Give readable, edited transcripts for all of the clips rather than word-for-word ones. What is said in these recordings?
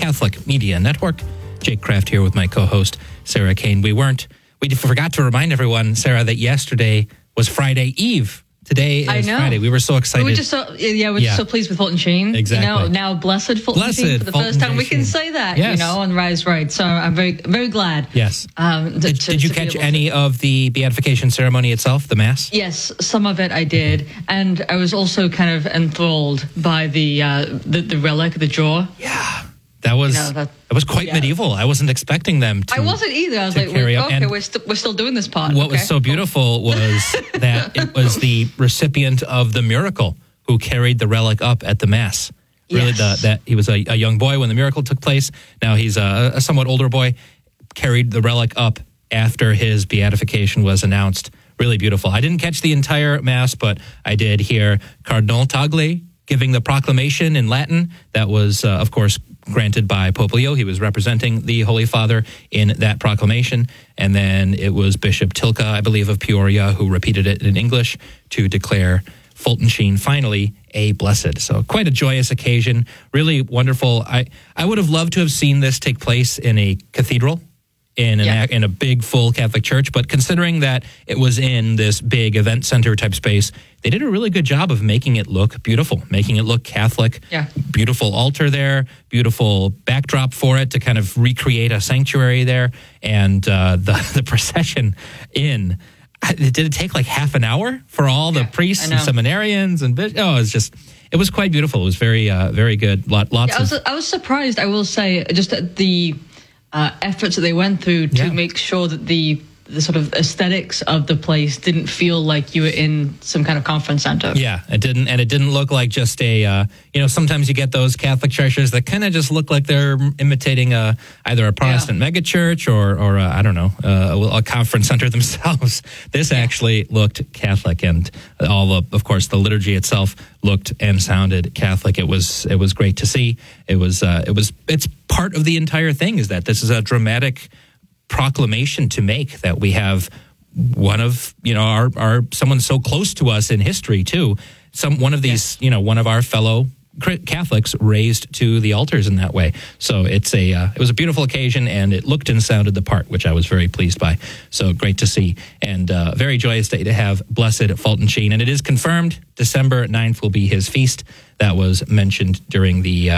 Catholic Media Network. Jake Kraft here with my co-host, Sarah Kane. We forgot to remind everyone, Sarah, that yesterday was Friday Eve. Today is Friday. We were so excited. We were just so pleased with Fulton Sheen. Exactly. Now blessed Fulton Sheen for the first time. We can say that, yes. On Rise Right. So I'm very, very glad. Yes. Did you catch any of the beatification ceremony itself, the Mass? Yes, some of it I did. And I was also kind of enthralled by the relic, the jaw. Yeah. That was quite medieval. I wasn't expecting them to. I wasn't either. I was like, we're still doing this part. What was so beautiful was that it was the recipient of the miracle who carried the relic up at the Mass. Really, that he was a young boy when the miracle took place. Now he's a somewhat older boy, carried the relic up after his beatification was announced. Really beautiful. I didn't catch the entire Mass, but I did hear Cardinal Tagle giving the proclamation in Latin. That was, of course, granted by Pope Leo. He was representing the Holy Father in that proclamation. And then it was Bishop Tilka, I believe, of Peoria, who repeated it in English to declare Fulton Sheen finally a blessed. So quite a joyous occasion. Really wonderful. I would have loved to have seen this take place in a cathedral, in a big, full Catholic church. But considering that it was in this big event center type space, they did a really good job of making it look beautiful, making it look Catholic. Yeah. Beautiful altar there, beautiful backdrop for it to kind of recreate a sanctuary there. And the procession in, did it take like half an hour for all the priests and seminarians and it was quite beautiful. It was very, very good. I was surprised, I will say, just at the efforts that they went through to make sure that the sort of aesthetics of the place didn't feel like you were in some kind of conference center. Yeah, it didn't look like just a, sometimes you get those Catholic churches that kind of just look like they're imitating either a Protestant megachurch or a conference center themselves. This actually looked Catholic, and of course, the liturgy itself looked and sounded Catholic. It was great to see. It's part of the entire thing is that this is a dramatic proclamation to make that we have one of our someone so close to us in history too. One of these one of our fellow Catholics raised to the altars in that way. So it was a beautiful occasion, and it looked and sounded the part, which I was very pleased by. So great to see, and very joyous day to have Blessed Fulton Sheen. And it is confirmed December 9th will be his feast. That was mentioned during the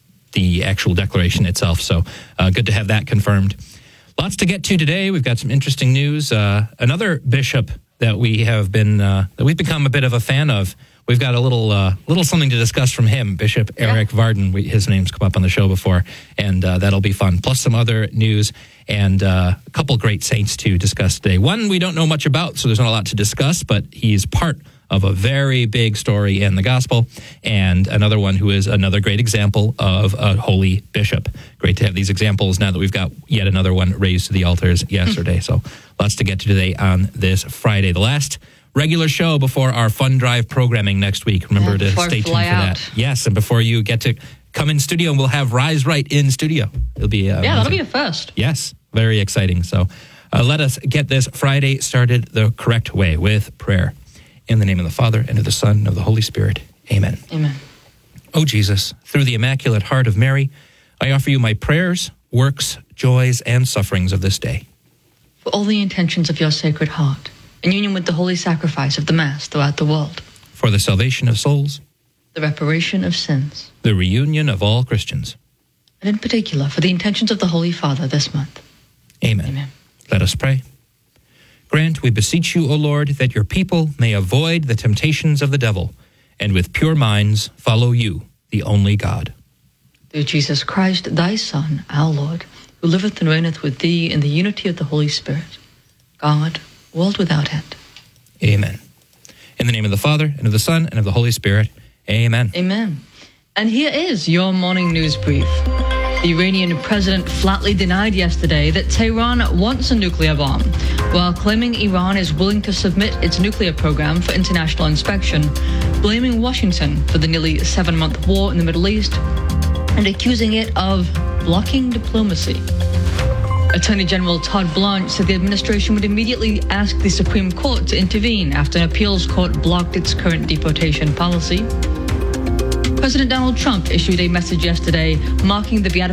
actual declaration itself. So good to have that confirmed. Lots to get to today. We've got some interesting news. Another bishop that we've become a bit of a fan of. We've got a little something to discuss from him, Bishop Eric Varden. His name's come up on the show before, and that'll be fun. Plus some other news and a couple great saints to discuss today. One we don't know much about, so there's not a lot to discuss, but he's part of a very big story in the gospel, and another one who is another great example of a holy bishop. Great to have these examples now that we've got yet another one raised to the altars yesterday. So lots to get to today on this Friday, the last regular show before our fund drive programming next week. Remember to stay tuned for that. Yes, and before you get to come in studio, and we'll have Rise Right in studio. It'll be that'll be a first. Yes, very exciting. So let us get this Friday started the correct way with prayer. In the name of the Father, and of the Son, and of the Holy Spirit. Amen. Amen. O Jesus, through the Immaculate Heart of Mary, I offer you my prayers, works, joys, and sufferings of this day. For all the intentions of your Sacred Heart, in union with the holy sacrifice of the Mass throughout the world. For the salvation of souls. The reparation of sins. The reunion of all Christians. And in particular, for the intentions of the Holy Father this month. Amen. Amen. Let us pray. Grant, we beseech you, O Lord, that your people may avoid the temptations of the devil, and with pure minds follow you, the only God. Through Jesus Christ, thy Son, our Lord, who liveth and reigneth with thee in the unity of the Holy Spirit, God, world without end. Amen. In the name of the Father, and of the Son, and of the Holy Spirit. Amen. Amen. And here is your morning news brief. The Iranian president flatly denied yesterday that Tehran wants a nuclear bomb, while claiming Iran is willing to submit its nuclear program for international inspection, blaming Washington for the nearly 7-month war in the Middle East, and accusing it of blocking diplomacy. Attorney General Todd Blanche said the administration would immediately ask the Supreme Court to intervene after an appeals court blocked its current deportation policy. President Donald Trump issued a message yesterday marking the beatification